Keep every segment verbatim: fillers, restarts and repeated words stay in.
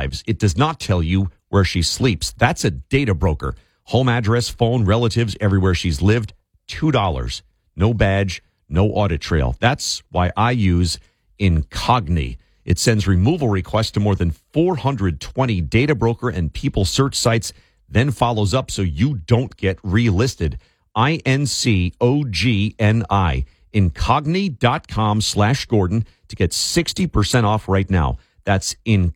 drives. It does not tell you where she sleeps. That's a data broker. Home address, phone, relatives, everywhere she's lived, two dollars. No badge, no audit trail. That's why I use Incogni. It sends removal requests to more than four hundred twenty data broker and people search sites, then follows up so you don't get relisted. I N C O G N I. Incogni.com slash Gordon to get sixty percent off right now. That's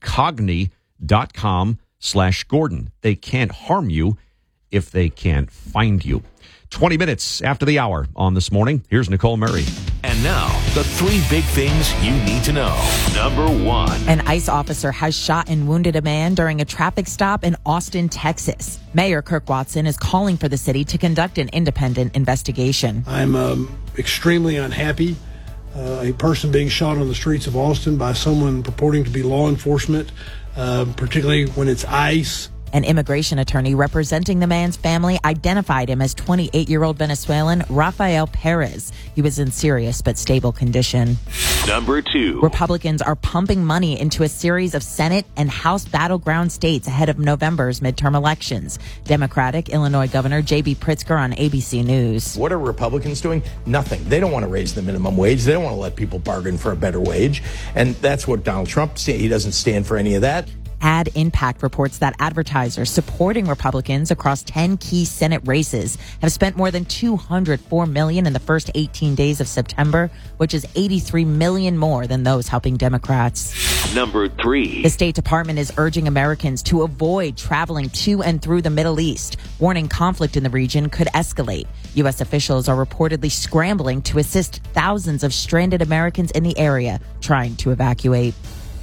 Incogni.com slash Gordon. They can't harm you if they can't find you. twenty minutes after the hour on This Morning. Here's Nicole Murray. And now, the three big things you need to know. Number one. An ICE officer has shot and wounded a man during a traffic stop in Austin, Texas. Mayor Kirk Watson is calling for the city to conduct an independent investigation. I'm um, extremely unhappy. Uh, a person being shot on the streets of Austin by someone purporting to be law enforcement, uh, particularly when it's ICE. An immigration attorney representing the man's family identified him as twenty-eight-year-old Venezuelan Rafael Perez. He was in serious but stable condition. Number two. Republicans are pumping money into a series of Senate and House battleground states ahead of November's midterm elections. Democratic Illinois Governor J B Pritzker on A B C News. What are Republicans doing? Nothing. They don't want to raise the minimum wage. They don't want to let people bargain for a better wage. And that's what Donald Trump said. He doesn't stand for any of that. Ad Impact reports that advertisers supporting Republicans across ten key Senate races have spent more than two hundred four million dollars in the first eighteen days of September, which is eighty-three million dollars more than those helping Democrats. Number three. The State Department is urging Americans to avoid traveling to and through the Middle East, warning conflict in the region could escalate. U S officials are reportedly scrambling to assist thousands of stranded Americans in the area trying to evacuate.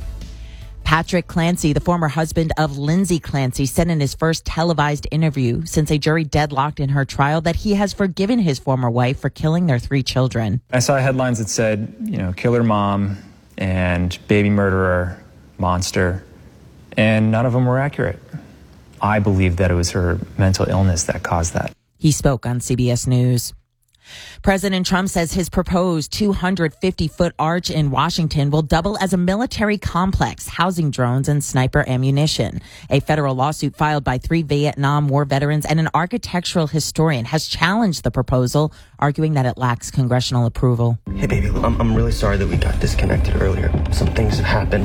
Patrick Clancy, the former husband of Lindsay Clancy, said in his first televised interview since a jury deadlocked in her trial that he has forgiven his former wife for killing their three children. I saw headlines that said, you know, killer mom and baby murderer, monster, and none of them were accurate. I believe that it was her mental illness that caused that. He spoke on C B S News. President Trump says his proposed two hundred fifty foot arch in Washington will double as a military complex, housing drones and sniper ammunition. A federal lawsuit filed by three Vietnam War veterans and an architectural historian has challenged the proposal, arguing that it lacks congressional approval. Hey, baby, I'm, I'm really sorry that we got disconnected earlier. Some things have happened,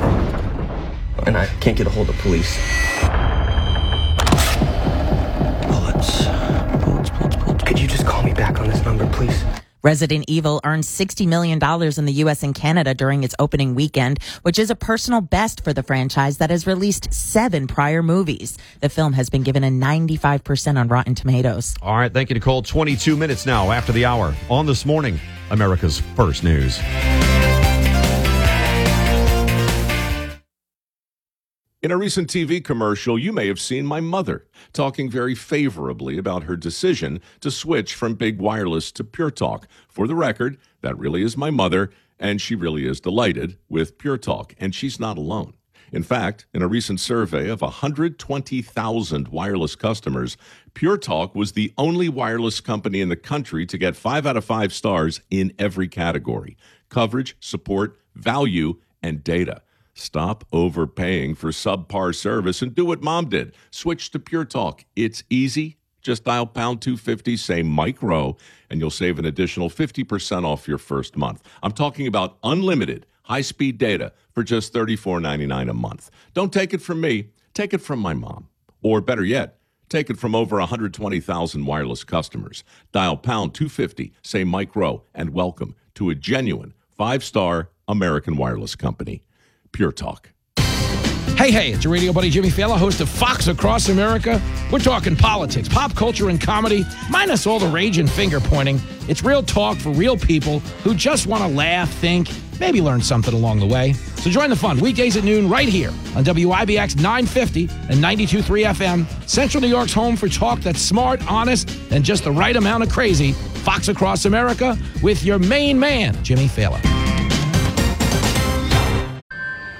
and I can't get a hold of police. Bullets. Bullets, bullets, bullets. Could you just call me back on this number, please? Resident Evil earned sixty million dollars in the U S and Canada during its opening weekend, which is a personal best for the franchise that has released seven prior movies. The film has been given a ninety-five percent on Rotten Tomatoes. All right, thank you, Nicole. twenty-two minutes now after the hour on This Morning, America's First News. In a recent T V commercial, you may have seen my mother talking very favorably about her decision to switch from Big Wireless to Pure Talk. For the record, that really is my mother, and she really is delighted with Pure Talk, and she's not alone. In fact, in a recent survey of one hundred twenty thousand wireless customers, Pure Talk was the only wireless company in the country to get five out of five stars in every category: coverage, support, value, and data. Stop overpaying for subpar service and do what Mom did. Switch to Pure Talk. It's easy. Just dial pound two fifty, say Mike Rowe, and you'll save an additional fifty percent off your first month. I'm talking about unlimited high-speed data for just thirty-four ninety-nine a month. Don't take it from me. Take it from my mom. Or better yet, take it from over one hundred twenty thousand wireless customers. Dial pound two fifty, say Mike Rowe, and welcome to a genuine five-star American wireless company. Pure Talk. Hey, hey, it's your radio buddy Jimmy Fallon, host of Fox Across America. We're talking politics, pop culture, and comedy, minus all the rage and finger-pointing. It's real talk for real people who just want to laugh, think, maybe learn something along the way. So join the fun weekdays at noon right here on W I B X nine fifty and ninety-two point three F M, Central New York's home for talk that's smart, honest, and just the right amount of crazy. Fox Across America with your main man, Jimmy Fallon.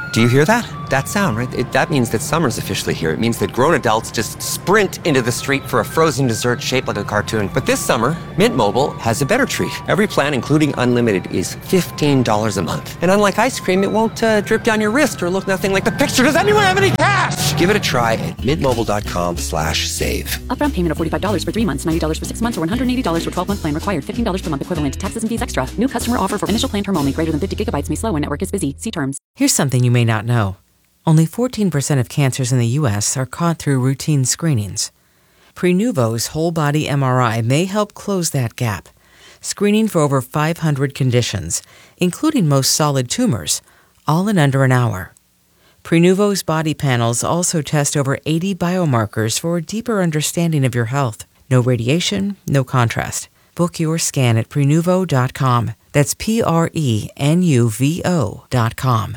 Do you hear that? That sound, right? It, that means that summer's officially here. It means that grown adults just sprint into the street for a frozen dessert shaped like a cartoon. But this summer, Mint Mobile has a better treat. Every plan, including unlimited, is fifteen dollars a month. And unlike ice cream, it won't uh, drip down your wrist or look nothing like the picture. Does anyone have any cash? Give it a try at mintmobile.com slash save. Upfront payment of forty-five dollars for three months, ninety dollars for six months, or one hundred eighty dollars for twelve-month plan required. fifteen dollars per month equivalent. Taxes and fees extra. New customer offer for initial plan term only. Greater than fifty gigabytes may slow when network is busy. See terms. Here's something you may not know. Only fourteen percent of cancers in the U S are caught through routine screenings. Prenuvo's whole-body M R I may help close that gap, screening for over five hundred conditions, including most solid tumors, all in under an hour. Prenuvo's body panels also test over eighty biomarkers for a deeper understanding of your health. No radiation, no contrast. Book your scan at prenuvo dot com. That's P R E N U V O dot com.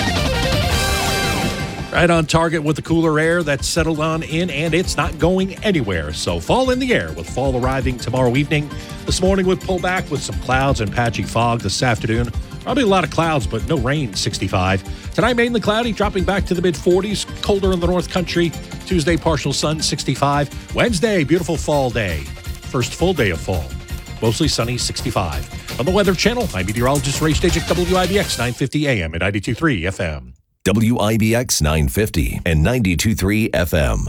Right on target with the cooler air that's settled on in, and it's not going anywhere. So fall in the air with fall arriving tomorrow evening. This morning would pull back with some clouds and patchy fog this afternoon. Probably a lot of clouds, but no rain, sixty-five. Tonight, mainly cloudy, dropping back to the mid-forties. Colder in the North Country. Tuesday, partial sun, sixty-five. Wednesday, beautiful fall day. First full day of fall. Mostly sunny, sixty-five. On the Weather Channel, I'm meteorologist Ray Stagik, W I B X nine fifty A M and ninety-two point three F M. W I B X nine fifty and ninety-two point three F M.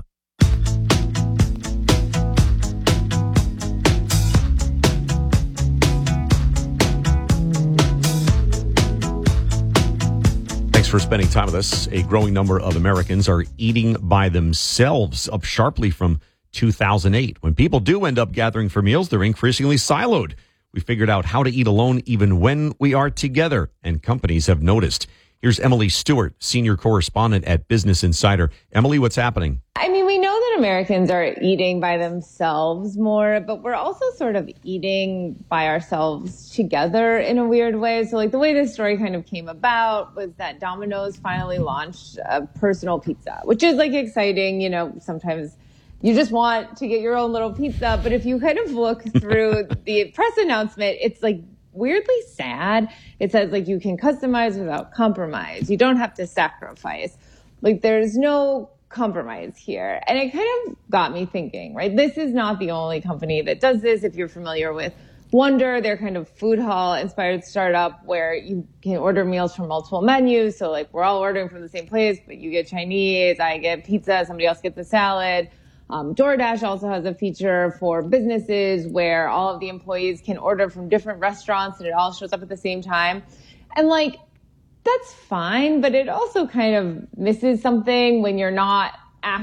Thanks for spending time with us. A growing number of Americans are eating by themselves, up sharply from two thousand eight. When people do end up gathering for meals, they're increasingly siloed. We figured out how to eat alone even when we are together, and companies have noticed. Here's Emily Stewart, senior correspondent at Business Insider. Emily, what's happening? I mean, we know that Americans are eating by themselves more, but we're also sort of eating by ourselves together in a weird way. So like the way this story kind of came about was that Domino's finally launched a personal pizza, which is like exciting. You know, sometimes you just want to get your own little pizza. But if you kind of look through the press announcement, it's like weirdly sad. It says like you can customize without compromise. You don't have to sacrifice. Like there's no compromise here. And it kind of got me thinking, right? This is not the only company that does this. If you're familiar with Wonder, they're kind of food hall inspired startup where you can order meals from multiple menus. So like we're all ordering from the same place, but you get Chinese, I get pizza, somebody else gets a salad. Um, DoorDash also has a feature for businesses where all of the employees can order from different restaurants and it all shows up at the same time. And like, that's fine, but it also kind of misses something when you're not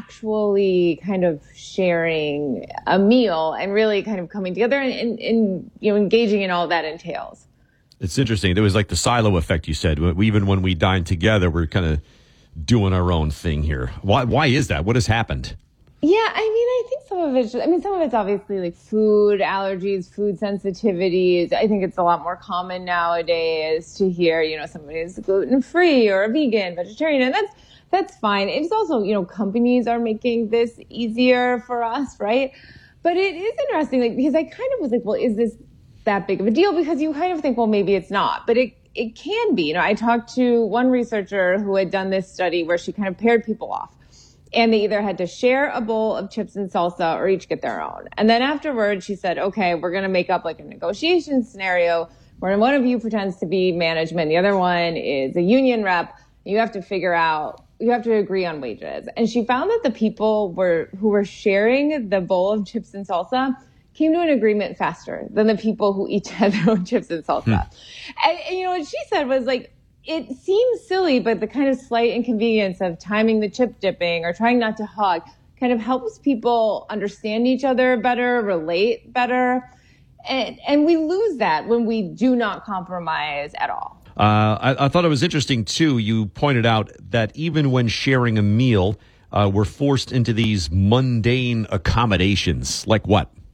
actually kind of sharing a meal and really kind of coming together and, and, and you know, engaging in all that entails. It's interesting. There was like the silo effect you said. Even when we dine together, we're kind of doing our own thing here. Why, why is that? What has happened? Yeah, I mean, I think some of it's, I mean, some of it's obviously like food allergies, food sensitivities. I think it's a lot more common nowadays to hear, you know, somebody's gluten-free or a vegan, vegetarian, and that's, that's fine. It's also, you know, companies are making this easier for us, right? But it is interesting, like, because I kind of was like, well, is this that big of a deal? Because you kind of think, well, maybe it's not, but it, it can be. You know, I talked to one researcher who had done this study where she kind of paired people off. And they either had to share a bowl of chips and salsa or each get their own. And then afterwards, she said, okay, we're going to make up like a negotiation scenario where one of you pretends to be management. The other one is a union rep. You have to figure out, you have to agree on wages. And she found that the people were who were sharing the bowl of chips and salsa came to an agreement faster than the people who each had their own chips and salsa. Hmm. And, and, you know, what she said was like, it seems silly, but the kind of slight inconvenience of timing the chip dipping or trying not to hug kind of helps people understand each other better, relate better. And, and we lose that when we do not compromise at all. Uh, I, I thought it was interesting, too. You pointed out that even when sharing a meal, uh, we're forced into these mundane accommodations. Like what?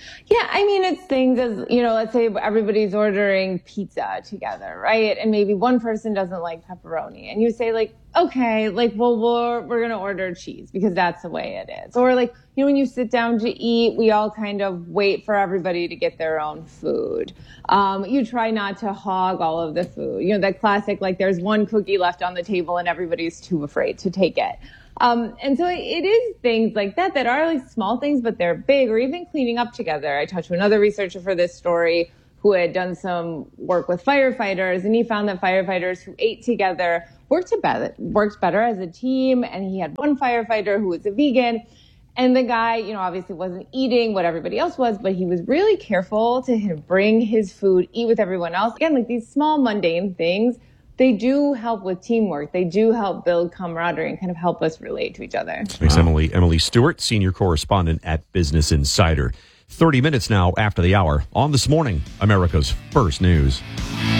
Yeah, I mean, it's things as, you know, let's say everybody's ordering pizza together, right? And maybe one person doesn't like pepperoni. And you say, like, okay, like, well, we're, we're going to order cheese because that's the way it is. Or, like, you know, when you sit down to eat, we all kind of wait for everybody to get their own food. Um, you try not to hog all of the food. You know, that classic, like, there's one cookie left on the table and everybody's too afraid to take it. Um, and so it is things like that that are like small things, but they're big, or even cleaning up together. I talked to another researcher for this story who had done some work with firefighters, and he found that firefighters who ate together worked better, worked better as a team. And he had one firefighter who was a vegan, and the guy, you know, obviously wasn't eating what everybody else was, but he was really careful to bring his food, eat with everyone else. Again, like these small mundane things, they do help with teamwork. They do help build camaraderie and kind of help us relate to each other. Thanks, wow. Emily. Emily Stewart, senior correspondent at Business Insider. thirty minutes now after the hour on This Morning, America's First News.